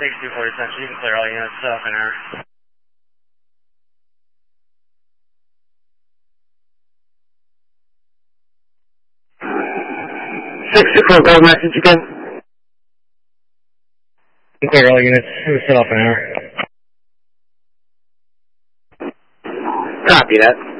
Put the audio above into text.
6240 Central, you can clear all units, set off an error. 624 Gold message again. You can clear all units, set off an error. Copy that.